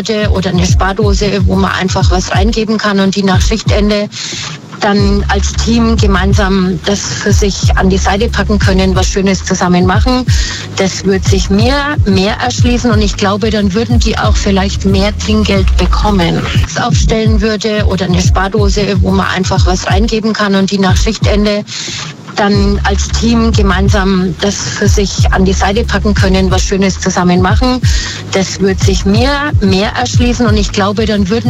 oder eine Spardose, wo man einfach was reingeben kann und die nach Schichtende dann als Team gemeinsam das für sich an die Seite packen können, was Schönes zusammen machen. Das wird sich mir mehr erschließen und ich glaube, dann würden die auch vielleicht mehr Trinkgeld bekommen. Das aufstellen würde oder eine Spardose, wo man einfach was reingeben kann und die nach Schichtende dann als Team gemeinsam das für sich an die Seite packen können, was Schönes zusammen machen. Das wird sich mir mehr erschließen und ich glaube, dann würden